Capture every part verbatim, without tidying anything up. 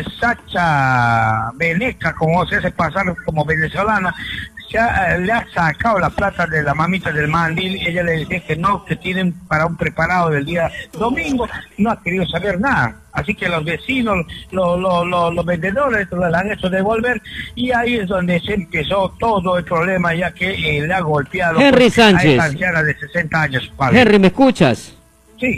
Sacha Beneca, como se hace pasar como venezolana, se ha, le ha sacado la plata de la mamita del mandil. Ella le decía que no, que tienen para un preparado del día domingo, no ha querido saber nada. Así que los vecinos, los, los, los, los vendedores le han hecho devolver, y ahí es donde se empezó todo el problema, ya que eh, le ha golpeado Henry pues, Sánchez. a esa anciana de sesenta años. Padre. Henry, ¿me escuchas? Sí.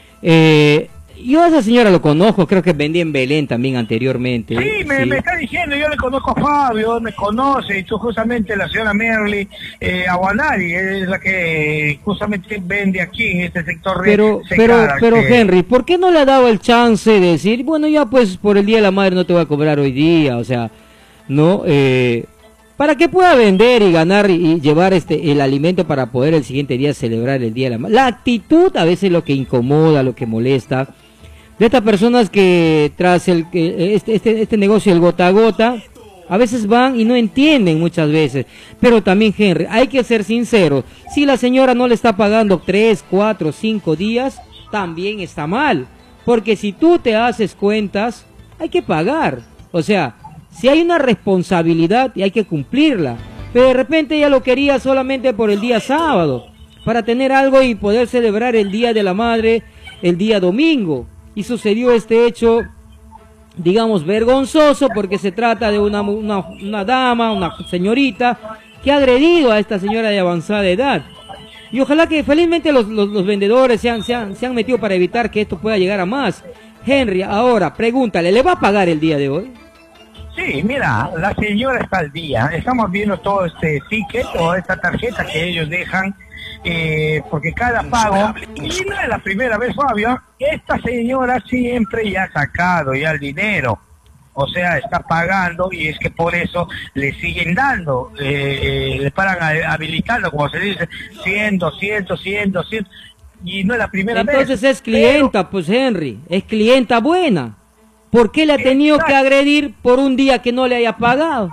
Eh, yo a esa señora lo conozco, creo que vendía en Belén también anteriormente. Sí, me, sí. me está diciendo, yo le conozco a Fabio, me conoce, y tú justamente la señora Merly eh, Aguanari es la que justamente vende aquí en este sector. Pero, pero, pero que... Henry, ¿por qué no le ha dado el chance de decir, bueno, ya pues por el Día de la Madre no te voy a cobrar hoy día? O sea, no, eh, para que pueda vender y ganar y, y llevar este el alimento para poder el siguiente día celebrar el Día de la Madre. La actitud a veces es lo que incomoda, lo que molesta de estas personas que tras el este, este, este negocio, el gota a gota, a veces van y no entienden muchas veces. Pero también, Henry, hay que ser sinceros, si la señora no le está pagando tres, cuatro, cinco días, también está mal, porque si tú te haces cuentas, hay que pagar. O sea, si hay una responsabilidad y hay que cumplirla, pero de repente ella lo quería solamente por el día sábado, para tener algo y poder celebrar el Día de la Madre el día domingo. Y sucedió este hecho, digamos, vergonzoso, porque se trata de una, una, una dama, una señorita, que ha agredido a esta señora de avanzada edad. Y ojalá que felizmente los, los, los vendedores se han, se, han, se han metido para evitar que esto pueda llegar a más. Henry, ahora, pregúntale, ¿le va a pagar el día de hoy? Sí, mira, la señora está al día. Estamos viendo todo este ticket o esta tarjeta que ellos dejan, eh, porque cada pago, y no es la primera vez, Fabio, esta señora siempre ya ha sacado ya el dinero, o sea, está pagando, y es que por eso le siguen dando, eh, le paran habilitando, como se dice, cien, doscientos, cien, doscientos, y no es la primera Entonces vez. Entonces es clienta, pero... pues Henry, es clienta buena. ¿Por qué le ha tenido Exacto. que agredir por un día que no le haya pagado?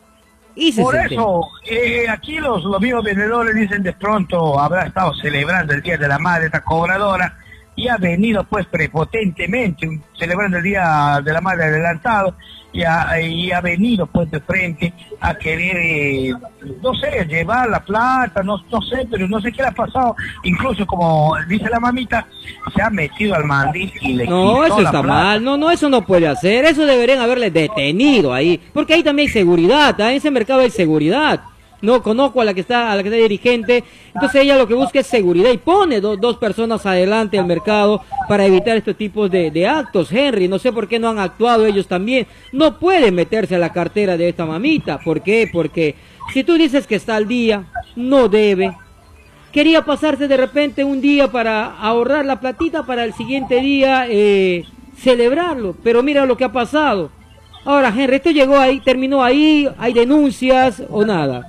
Por eso, eh, aquí los, los mismos vendedores dicen, de pronto habrá estado celebrando el Día de la Madre esta cobradora, y ha venido pues prepotentemente, celebrando el Día de la Madre adelantado, y ha, y ha venido pues de frente a querer, eh, no sé, llevar la plata, no, no sé, pero no sé qué le ha pasado. Incluso, como dice la mamita, se ha metido al mandil y le No, quitó eso la está plata. mal, no, no, eso no puede hacer, eso deberían haberle detenido ahí, porque ahí también hay seguridad, ¿eh? En ese mercado hay seguridad. No conozco a la que está a la que está dirigente, entonces ella lo que busca es seguridad y pone do, dos personas adelante al mercado para evitar estos tipos de, de actos. Henry, no sé por qué no han actuado ellos también. No pueden meterse a la cartera de esta mamita. ¿Por qué? Porque si tú dices que está al día, no debe. Quería pasarse de repente un día para ahorrar la platita para el siguiente día eh, celebrarlo, pero mira lo que ha pasado. Ahora, Henry, esto llegó ahí, terminó ahí, ¿hay denuncias o nada?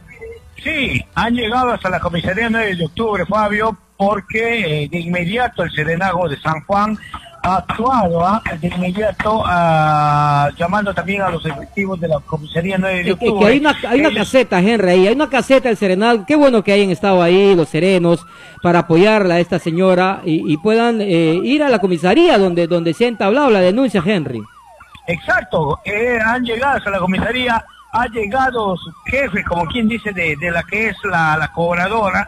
Sí, han llegado hasta la comisaría nueve de octubre, Fabio, porque eh, de inmediato el Serenazgo de San Juan ha actuado, ¿eh? de inmediato uh, llamando también a los efectivos de la comisaría nueve de octubre. Es que hay una, hay una Ellos... caseta, Henry, ahí, hay una caseta del Serenazgo, qué bueno que hayan estado ahí los serenos para apoyarla a esta señora y, y puedan eh, ir a la comisaría donde, donde se ha entablado la denuncia, Henry. Exacto, eh, han llegado hasta la comisaría, ha llegado su jefe, como quien dice, de, de la que es la, la cobradora,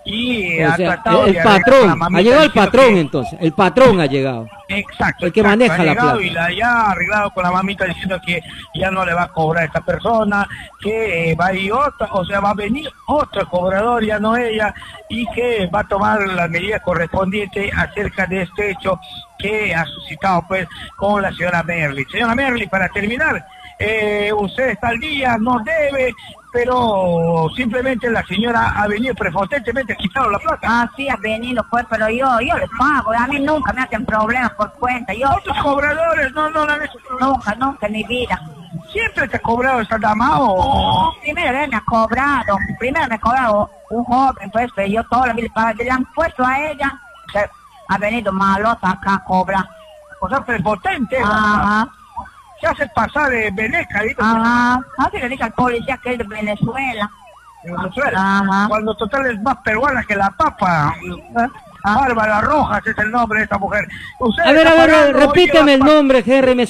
y o ha sea, tratado el de patrón, ha llegado el patrón que... entonces, el patrón ha llegado. Exacto, el que exacto, maneja ha la llegado plata. Y la ya ha arreglado con la mamita diciendo que ya no le va a cobrar a esta persona, que eh, va a ir otra, o sea, va a venir otro cobrador, ya no ella, y que va a tomar las medidas correspondientes acerca de este hecho que ha suscitado pues con la señora Merly. Señora Merly, para terminar, eh, usted está al día, no debe, pero simplemente la señora ha venido prepotentemente a quitar la plata. Ah, sí, ha venido pues, pero yo, yo les pago, a mí nunca me hacen problemas por cuenta. Yo, ¿Otros cobradores no, no le han hecho problemas? Nunca, nunca en mi vida. ¿Siempre te ha cobrado esta dama o...? Primera vez me ha cobrado, primero me ha cobrado un joven, pues, pero yo toda la vida le han puesto a ella, que ha venido malota acá a cobrar. O sea, prepotente. Ajá. Se hace pasar de Veneca. ¿Sí? Ajá. Así le dice al policía que es de Venezuela. ¿De Venezuela? Ajá. Cuando total es más peruana que la papa. Bárbara Rojas es el nombre de esta mujer. A ver, a ver, repíteme el nombre, Henry.